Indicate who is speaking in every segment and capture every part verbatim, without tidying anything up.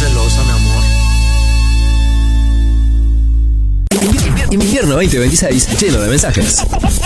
Speaker 1: celosa, mi amor.
Speaker 2: Invierno veinte veintiséis, lleno de mensajes.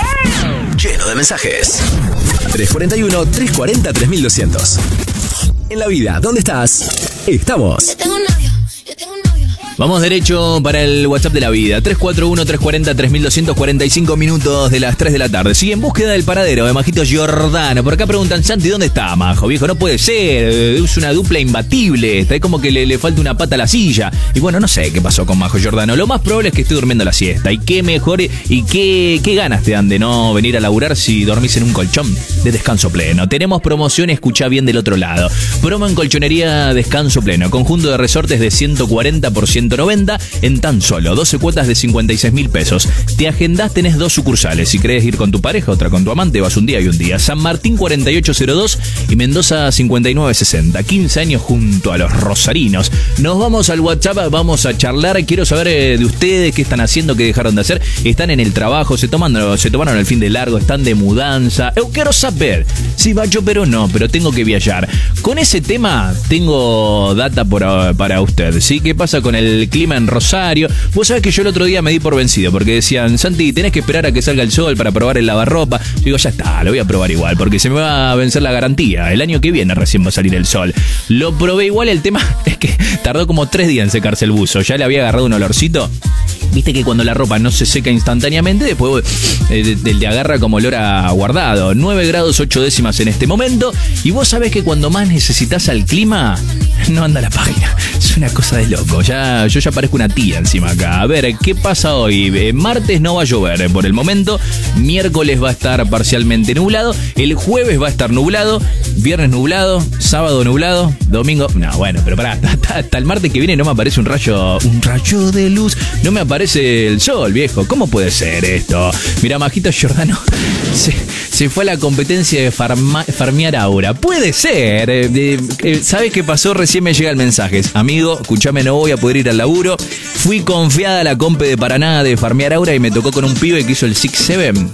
Speaker 2: Lleno de mensajes. tres cuarenta y uno, trescientos cuarenta, tres mil doscientos. En la vida, ¿dónde estás? Estamos.
Speaker 3: Yo tengo un novio, yo tengo un novio.
Speaker 4: Vamos derecho para el WhatsApp de la vida. tres cuatro uno, trescientos cuarenta, tres mil doscientos, cuarenta y cinco minutos de las tres de la tarde. Sigue en búsqueda del paradero de Majito Giordano. Por acá preguntan, Santi, ¿dónde está, Majo? Viejo, no puede ser. Es una dupla imbatible. Está como que le, le falta una pata a la silla. Y bueno, no sé qué pasó con Majo Giordano. Lo más probable es que esté durmiendo la siesta. Y qué mejor y qué, qué ganas te dan de no venir a laburar si dormís en un colchón de descanso pleno. Tenemos promoción, escuchá bien del otro lado. Promo en colchonería descanso pleno. Conjunto de resortes de ciento cuarenta por ciento noventa en tan solo doce cuotas de cincuenta y seis mil pesos. Te agendás, tenés dos sucursales. Si querés ir con tu pareja, otra con tu amante, vas un día y un día. San Martín cuarenta y ocho cero dos y Mendoza cincuenta y nueve sesenta. quince años junto a los rosarinos. Nos vamos al WhatsApp, vamos a charlar. Quiero saber eh, de ustedes qué están haciendo, qué dejaron de hacer. Están en el trabajo, se, toman, se tomaron el fin de largo, están de mudanza. Yo quiero saber si va yo, pero no, pero tengo que viajar. Con ese tema tengo data por, para usted. ¿Sí? ¿Qué pasa con el clima en Rosario? Vos sabés que yo el otro día me di por vencido porque decían, Santi, tenés que esperar a que salga el sol para probar el lavarropa. Yo digo, ya está, lo voy a probar igual porque se me va a vencer la garantía. El año que viene recién va a salir el sol. Lo probé igual, el tema es que tardó como tres días en secarse el buzo. Ya le había agarrado un olorcito. Viste que cuando la ropa no se seca instantáneamente, después eh, te agarra como olor a guardado. nueve grados ocho décimas en este momento. Y vos sabés que cuando más necesitas al clima, no anda la página. Es una cosa de loco. Ya, yo ya parezco una tía encima acá. A ver, ¿qué pasa hoy? Eh, martes no va a llover eh, por el momento. Miércoles va a estar parcialmente nublado. El jueves va a estar nublado. Viernes nublado. Sábado nublado. Domingo... No, bueno, pero pará. Hasta, hasta el martes que viene no me aparece un rayo... Un rayo de luz. No me aparece el sol, viejo. ¿Cómo puede ser esto? Mira, Majito Giordano se, se fue a la competencia de farma, farmear aura. Puede ser. Eh, eh, eh, ¿Sabes qué pasó? Recién me llega el mensaje. Amigo, escuchame, no voy a poder ir al laburo. Fui confiada a la compe de Paraná de farmear aura y me tocó con un pibe que hizo el six seven.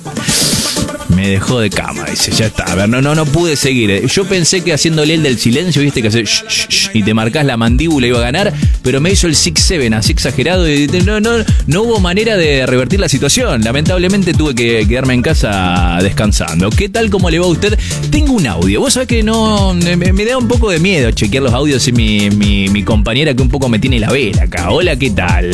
Speaker 4: Me dejó de cama, dice, ya está. A ver, no, no, no pude seguir. Yo pensé que haciéndole el del silencio, viste, que hace shh, shh, shh, y te marcás la mandíbula iba a ganar, pero me hizo el six seven así exagerado y no, no, no hubo manera de revertir la situación. Lamentablemente tuve que quedarme en casa descansando. ¿Qué tal? ¿Cómo le va a usted? Tengo un audio. Vos sabés que no, me, me da un poco de miedo chequear los audios y mi, mi, mi compañera que un poco me tiene la vela acá. Hola, ¿qué tal?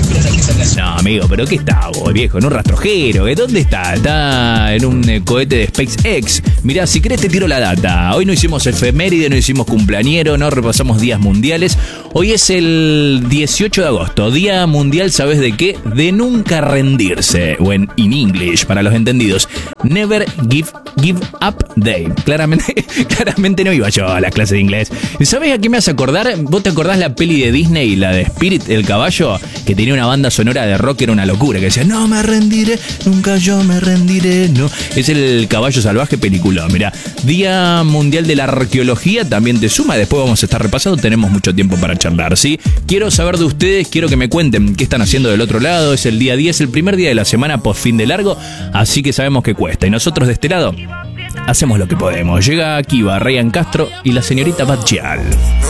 Speaker 4: No, amigo, pero ¿qué está vos, viejo? ¿En un rastrojero? ¿Dónde está? Está en un cohete de SpaceX. Mirá, si querés te tiro la data. Hoy no hicimos efeméride, no hicimos cumpleañero, no repasamos días mundiales. Hoy es el dieciocho de agosto, Día Mundial, ¿sabes de qué? De nunca rendirse. O en in English, para los entendidos, Never Give, give Up Day. Claramente, claramente no iba yo a la clase de inglés. ¿Sabés a qué me hace acordar? ¿Vos te acordás la peli de Disney, la de Spirit, el caballo? Que tenía una banda sonora de rock, era una locura, que decía, no me rendiré, nunca yo me rendiré, no. Es el caballo salvaje, película. Mirá, Día Mundial de la Arqueología también te suma. Después vamos a estar repasando, tenemos mucho tiempo para charlar, ¿sí? Quiero saber de ustedes, quiero que me cuenten qué están haciendo del otro lado. Es el día diez, el primer día de la semana post fin de largo, así que sabemos que cuesta. Y nosotros de este lado hacemos lo que podemos. Llega Kiva, Ryan Castro y la señorita Batchial.